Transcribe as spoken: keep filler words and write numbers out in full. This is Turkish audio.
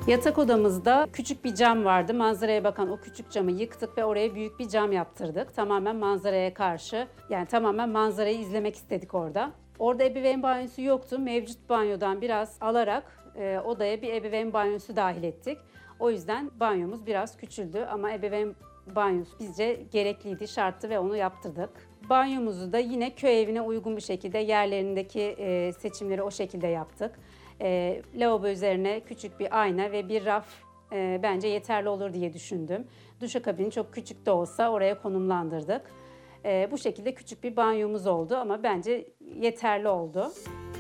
Yatak odamızda küçük bir cam vardı. Manzaraya bakan o küçük camı yıktık ve oraya büyük bir cam yaptırdık. Tamamen manzaraya karşı. Yani tamamen manzarayı izlemek istedik orada. Orada ebeveyn banyosu yoktu. Mevcut banyodan biraz alarak e, odaya bir ebeveyn banyosu dahil ettik. O yüzden banyomuz biraz küçüldü ama ebeveyn banyosu bizce gerekliydi, şarttı ve onu yaptırdık. Banyomuzu da yine köy evine uygun bir şekilde yerlerindeki e, seçimleri o şekilde yaptık. E, lavabo üzerine küçük bir ayna ve bir raf e, bence yeterli olur diye düşündüm. Duşakabini çok küçük de olsa oraya konumlandırdık. E, bu şekilde küçük bir banyomuz oldu ama bence yeterli oldu.